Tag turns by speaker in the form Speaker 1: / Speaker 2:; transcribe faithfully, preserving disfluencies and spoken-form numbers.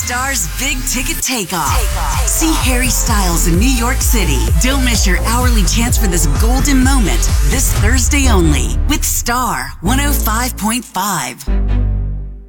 Speaker 1: Star's Big Ticket Takeoff. See Harry Styles in New York City. Don't miss your hourly chance for this golden moment this Thursday only with Star one oh five point five.